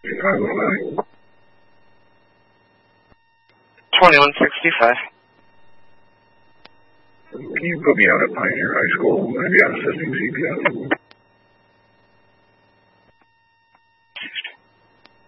Chicago line. 2165. Can you put me out at Pioneer High School? I'm going to be on assisting CPS.